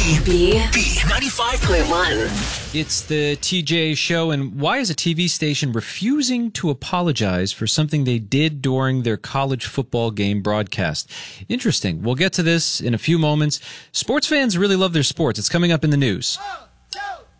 B95.1. It's the TJ show, and why is a TV station refusing to apologize for something they did during their college football game broadcast? Interesting. We'll get to this in a few moments. Sports fans really love their sports. It's coming up in the news.